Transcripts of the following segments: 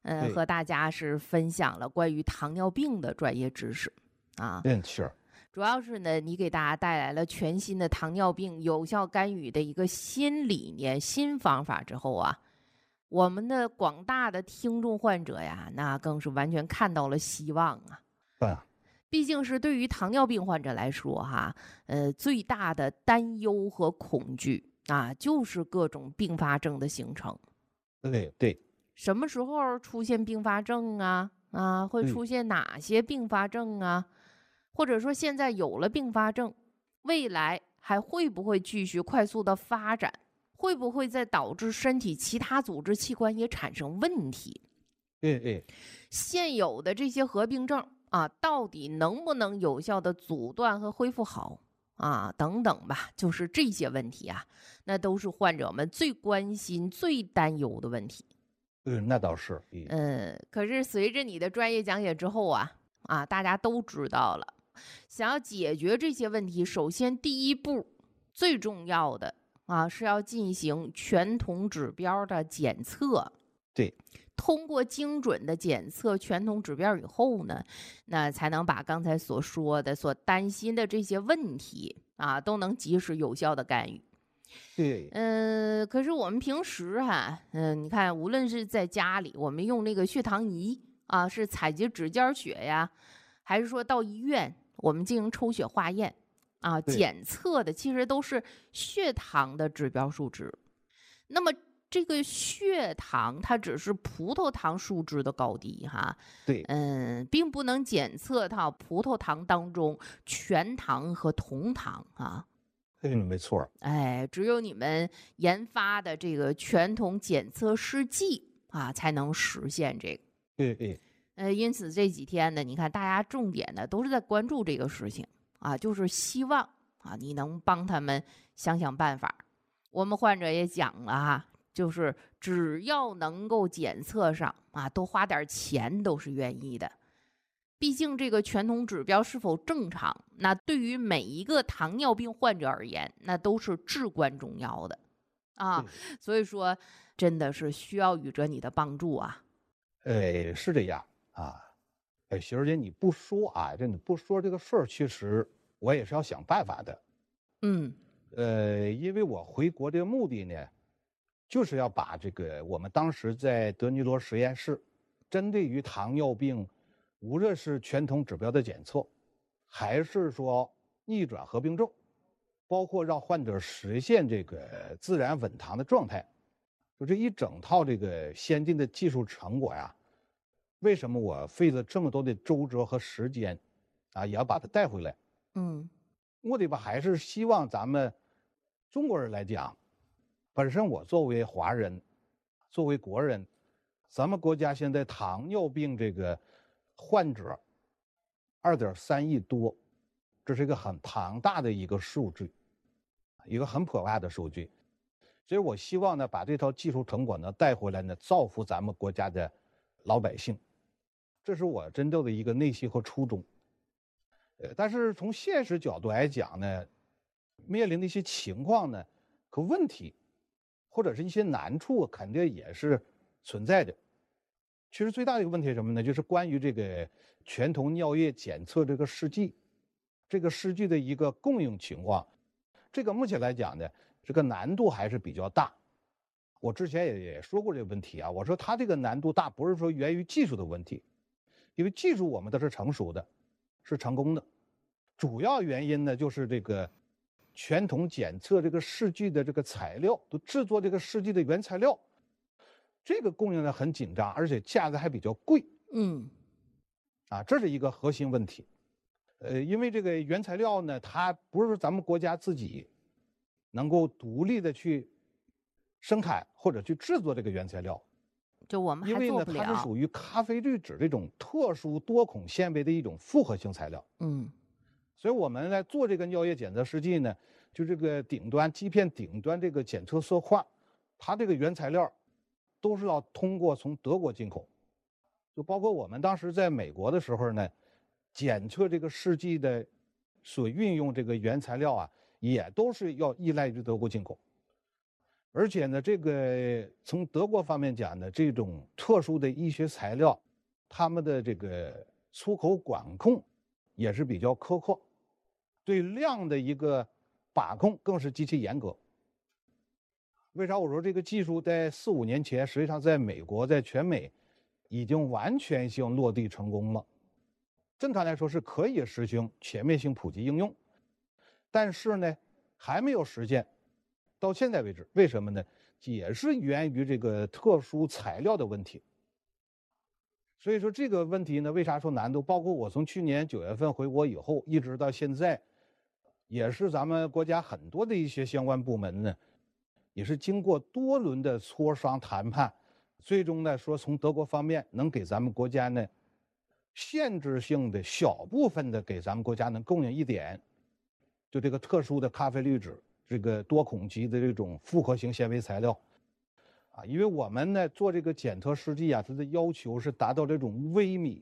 和大家是分享了关于糖尿病的专业知识啊。 是。 主要是呢，你给大家带来了全新的糖尿病有效干预的一个新理念、新方法之后啊，我们的广大的听众患者呀，那更是完全看到了希望啊。毕竟是对于糖尿病患者来说哈，最大的担忧和恐惧啊，就是各种并发症的形成。 对。 什么时候出现并发症啊？会出现哪些并发症啊？或者说现在有了并发症，未来还会不会继续快速的发展？会不会再导致身体其他组织器官也产生问题？现有的这些合并症啊，到底能不能有效的阻断和恢复好啊？等等吧，就是这些问题啊，那都是患者们最关心、最担忧的问题。 那倒是。 可是随着你的专业讲解之后啊，大家都知道了，想要解决这些问题，首先第一步最重要的是要进行全统指标的检测。 对， 通过精准的检测全统指标以后呢，那才能把刚才所说的、所担心的这些问题都能及时有效的干预。 对。 可是我们平时你看，无论是在家里，我们用那个血糖仪是采集指尖血呀，还是说到医院我们进行抽血化验检测的其实都是血糖的指标数值。那么这个血糖它只是葡萄糖数值的高低并不能检测到葡萄糖当中全糖和同糖没错。 只有你们研发的这个全统检测试剂才能实现这个。因此这几天呢，你看大家重点的都是在关注这个事情就是希望你能帮他们想想办法。我们患者也讲了就是只要能够检测上多花点钱都是愿意的。毕竟这个全统指标是否正常，那对于每一个糖尿病患者而言，那都是至关重要的所以说真的是需要宇哲你的帮助是这样媳妇姐你不说这你不说这个事儿，其实我也是要想办法的。因为我回国这个目的呢，就是要把这个我们当时在德尼罗实验室针对于糖尿病，无论是全统指标的检测，还是说逆转合并症，包括让患者实现这个自然稳糖的状态，就这一整套这个先进的技术成果为什么我费了这么多的周折和时间也要把它带回来？目的吧，还是希望咱们中国人来讲，本身我作为华人，作为国人，咱们国家现在糖尿病这个患者2.3亿多，这是一个很庞大的一个数据，一个很可怕的数据。所以我希望呢，把这套技术成果呢带回来呢，造福咱们国家的老百姓，这是我真正的一个内心和初衷。但是从现实角度来讲呢，面临的一些情况呢和问题，或者是一些难处，肯定也是存在的。其实最大的一个问题是什么呢？就是关于这个全统尿液检测这个试剂，这个试剂的一个供应情况，这个目前来讲呢，这个难度还是比较大。我之前也说过这个问题我说它这个难度大，不是说源于技术的问题，因为技术我们都是成熟的，是成功的。主要原因呢，就是这个全统检测这个试剂的这个材料，都制作这个试剂的原材料，这个供应呢很紧张，而且价格还比较贵。这是一个核心问题。因为这个原材料呢，它不是说咱们国家自己能够独立的去生产或者去制作这个原材料， 就我们还做不了。 因为呢，它是属于咖啡滤纸这种特殊多孔纤维的一种复合性材料。所以我们来做这个尿液检测试剂呢，就这个顶端基片顶端这个检测色块，它这个原材料都是要通过从德国进口，就包括我们当时在美国的时候呢，检测这个试剂的所运用这个原材料也都是要依赖于德国进口。 而且呢，这个从德国方面讲呢，这种特殊的医学材料，他们的这个出口管控也是比较苛刻，对量的一个把控更是极其严格。为啥我说这个技术在4、5年前，实际上在美国，在全美已经完全性落地成功了？正常来说是可以实行全面性普及应用，但是呢，还没有实现。到现在为止，为什么呢？也是源于这个特殊材料的问题。所以说这个问题呢，为啥说难度？包括我从去年9月份回国以后，一直到现在，也是咱们国家很多的一些相关部门呢，也是经过多轮的磋商谈判，最终呢说从德国方面能给咱们国家呢限制性的小部分的给咱们国家能供应一点，就这个特殊的咖啡滤纸，这个多孔基的这种复合型纤维材料。因为我们呢做这个检测试剂啊，它的要求是达到这种微米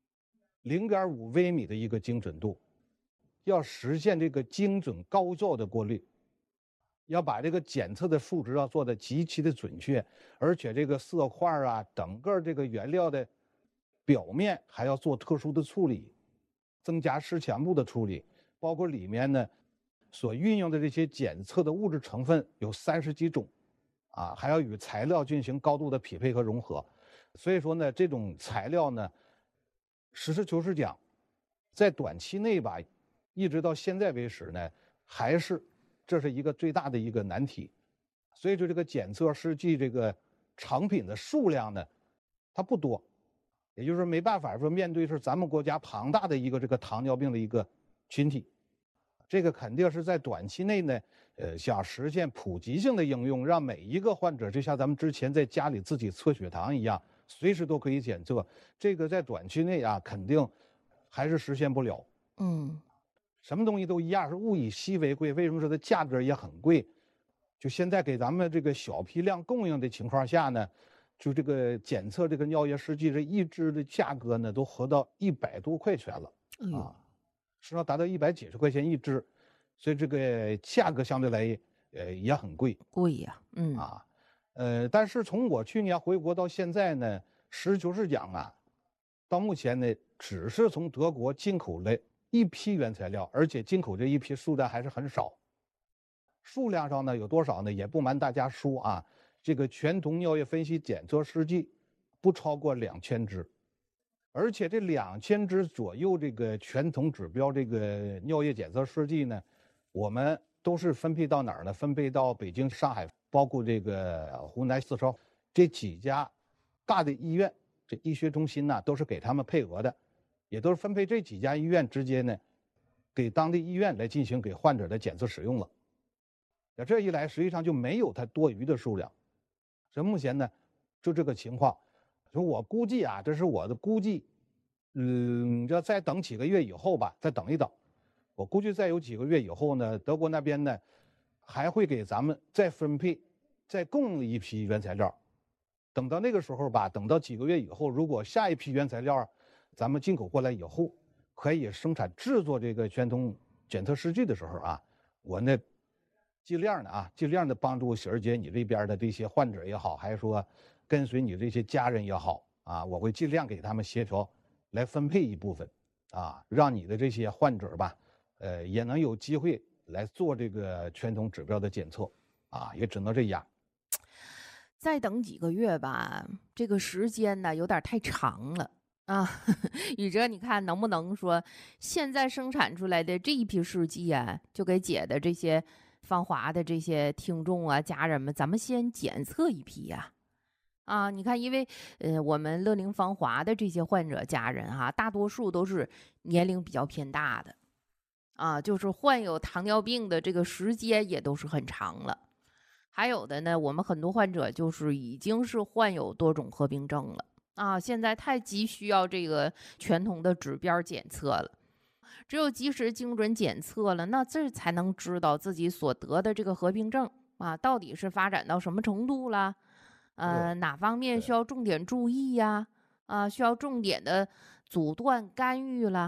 ，0.5微米的一个精准度，要实现这个精准高效的过滤，要把这个检测的数值要做的极其的准确，而且这个色块啊，整个这个原料的表面还要做特殊的处理，增加湿强度的处理，包括里面呢所运用的这些检测的物质成分有30几种。还要与材料进行高度的匹配和融合，所以说呢，这种材料呢，实事求是讲，在短期内吧，一直到现在为止呢，还是这是一个最大的一个难题。所以说，这个检测试剂这个成品的数量呢，它不多，也就是没办法说面对是咱们国家庞大的一个这个糖尿病的一个群体，这个肯定是在短期内呢。想实现普及性的应用，让每一个患者就像咱们之前在家里自己测血糖一样，随时都可以检测。这个在短期内肯定还是实现不了。什么东西都一样，是物以稀为贵。为什么说它价格也很贵？就现在给咱们这个小批量供应的情况下呢，就这个检测这个尿液试剂这一支的价格呢，都合到100多块钱了实际上达到190块钱一支。所以这个价格相对来也很贵呀， 但是从我去年回国到现在呢，实事求是讲到目前呢，只是从德国进口了一批原材料，而且进口这一批数量还是很少。数量上呢有多少呢？也不瞒大家说这个全瞳尿液分析检测试剂不超过2000支。而且这2000支左右这个全瞳指标这个尿液检测试剂呢，我们都是分配到哪儿呢？分配到北京、上海，包括这个湖南、四川这几家大的医院，这医学中心都是给他们配额的，也都是分配这几家医院直接呢，给当地医院来进行给患者的检测使用了。这一来，实际上就没有它多余的数量。所以目前呢，就这个情况。所以我估计这是我的估计，要再等几个月以后吧，再等一等。我估计再有几个月以后呢，德国那边呢还会给咱们再分配、再供一批原材料。等到那个时候吧，等到几个月以后，如果下一批原材料咱们进口过来以后，可以生产制作这个全瞳检测试剂的时候我呢尽量的帮助雪儿姐你这边的这些患者也好，还是说跟随你这些家人也好我会尽量给他们协调来分配一部分让你的这些患者吧也能有机会来做这个全瞳指标的检测也只能这样。 再等几个月吧，这个时间呢有点太长了宇哲，你看能不能说现在生产出来的这一批试剂就给姐的这些芳华的这些听众家人们，咱们先检测一批你看，因为我们乐龄芳华的这些患者家人大多数都是年龄比较偏大的就是患有糖尿病的这个时间也都是很长了。还有的呢，我们很多患者就是已经是患有多种合并症了现在太急需要这个全瞳的指标检测了。只有及时精准检测了，那这才能知道自己所得的这个合并症到底是发展到什么程度了，哪方面需要重点注意需要重点的阻断干预了。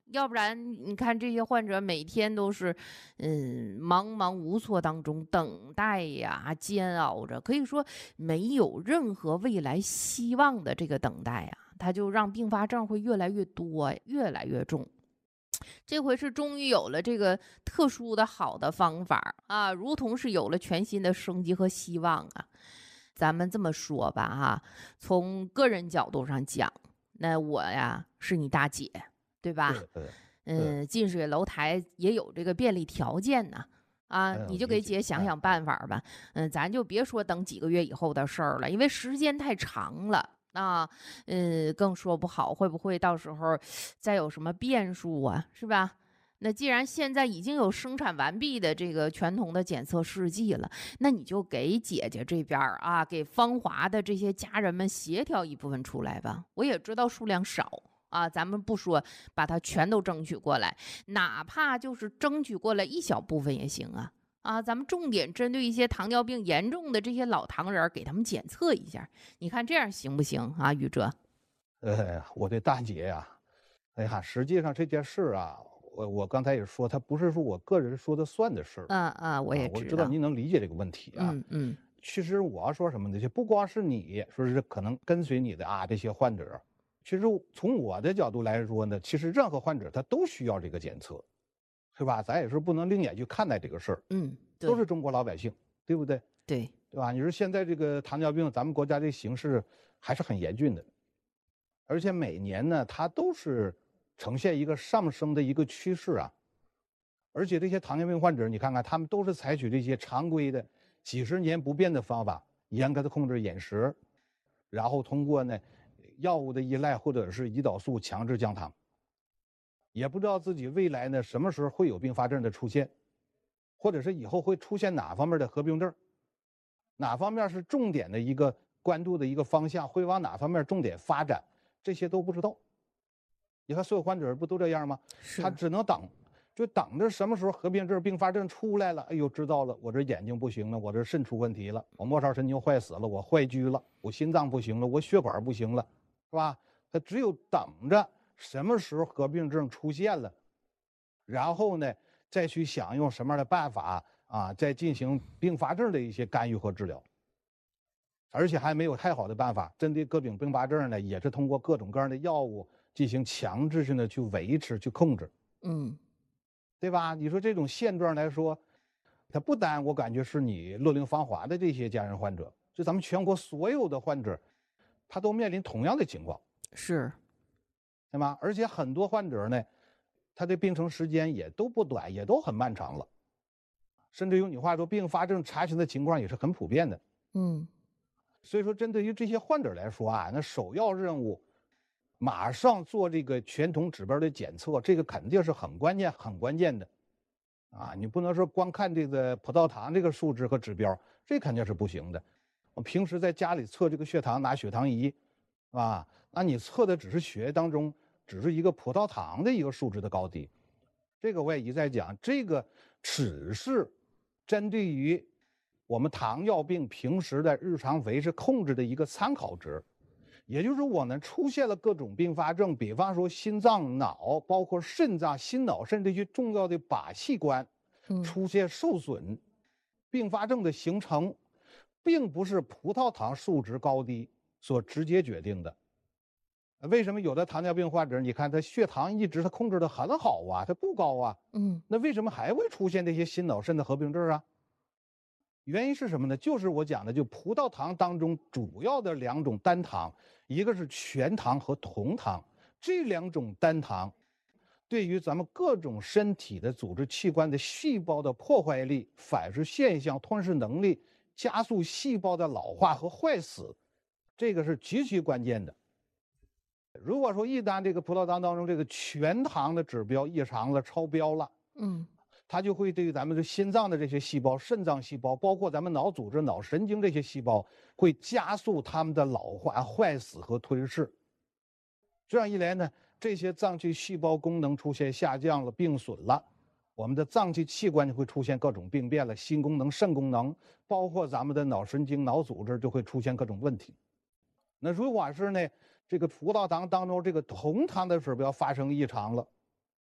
要不然你看这些患者每天都是，茫茫无措当中等待呀，煎熬着，可以说没有任何未来希望的这个等待啊，它就让并发症会越来越多，越来越重。这回是终于有了这个特殊的好的方法啊，如同是有了全新的生机和希望啊。咱们这么说吧哈，从个人角度上讲，那我呀是你大姐。对吧？近水楼台也有这个便利条件呢，你就给姐想想办法吧。咱就别说等几个月以后的事儿了，因为时间太长了啊。更说不好会不会到时候再有什么变数啊，是吧？那既然现在已经有生产完毕的这个全瞳的检测试剂了，那你就给姐姐这边啊，给芳华的这些家人们协调一部分出来吧。我也知道数量少。咱们不说把它全都争取过来，哪怕就是争取过来一小部分也行啊。咱们重点针对一些糖尿病严重的这些老糖人，给他们检测一下，你看这样行不行啊？宇哲， 我对大姐呀，实际上这件事啊，我刚才也说，它不是说我个人说的算的事。 我也知道您能理解这个问题啊。其实我要说什么呢？就不光是你说是可能跟随你的这些患者。其实从我的角度来说呢，其实任何患者他都需要这个检测，是吧？咱也是不能另眼去看待这个事儿。都是中国老百姓，对不对？ 对吧？你说现在这个糖尿病，咱们国家这形势还是很严峻的，而且每年呢，它都是呈现一个上升的一个趋势啊。而且这些糖尿病患者，你看看他们都是采取这些常规的几十年不变的方法，严格的控制饮食，然后通过呢药物的依赖或者是胰岛素强制降糖，也不知道自己未来呢什么时候会有并发症的出现，或者是以后会出现哪方面的合并症，哪方面是重点的一个关注的一个方向，会往哪方面重点发展，这些都不知道。你看所有患者不都这样吗？他只能等，就等着什么时候合并症并发症出来了，哎呦知道了，我这眼睛不行了，我这肾出问题了，我末梢神经坏死了，我坏疽了，我心脏不行了，我血管不行了，是吧？他只有等着什么时候合并症出现了，然后呢再去想用什么样的办法再进行并发症的一些干预和治疗。而且还没有太好的办法，针对各种并发症呢，也是通过各种各样的药物进行强制性的去维持、去控制。对吧？你说这种现状来说，它不单我感觉是你乐龄芳华的这些家人患者，就咱们全国所有的患者，他都面临同样的情况。 是， 对吗？而且很多患者呢，他的病程时间也都不短，也都很漫长了，甚至用你话说，并发症查询的情况也是很普遍的。所以说，针对于这些患者来说那首要任务，马上做这个全瞳指标的检测，这个肯定是很关键、很关键的。你不能说光看这个葡萄糖这个数值和指标，这肯定是不行的。我平时在家里测这个血糖，拿血糖仪，那你测的只是血液当中只是一个葡萄糖的一个数值的高低。这个我也一再讲，这个只是针对于我们糖尿病平时的日常维持控制的一个参考值。也就是我们出现了各种并发症，比方说心脏、脑，包括肾脏、心脑肾这些重要的靶器官出现受损，并发症的形成，并不是葡萄糖数值高低所直接决定的。为什么有的糖尿病患者，你看他血糖一直他控制的很好他不高那为什么还会出现这些心脑肾的合并症原因是什么呢？就是我讲的，就葡萄糖当中主要的两种单糖，一个是全糖和酮糖，这两种单糖对于咱们各种身体的组织器官的细胞的破坏力、反射现象、吞噬能力、加速细胞的老化和坏死，这个是极其关键的。如果说一旦这个葡萄糖当中这个全糖的指标异常了、超标了，它就会对咱们的心脏的这些细胞、肾脏细胞，包括咱们脑组织、脑神经这些细胞，会加速它们的老化、坏死和吞噬。这样一来呢，这些脏器细胞功能出现下降了、病损了，我们的脏器器官就会出现各种病变了，心功能、肾功能，包括咱们的脑神经、脑组织就会出现各种问题。那如果是呢，这个葡萄糖当中这个酮糖的指标发生异常了，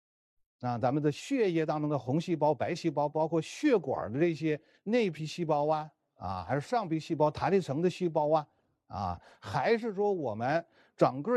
啊，咱们的血液当中的红细胞、白细胞，包括血管的这些内皮细胞还是上皮细胞、弹力层的细胞还是说我们整个